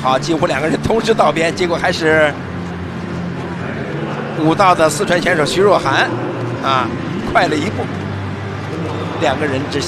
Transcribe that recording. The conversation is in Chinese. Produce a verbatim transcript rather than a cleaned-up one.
好，几乎两个人同时到边，结果还是武道的四川选手徐若涵啊快了一步，两个人只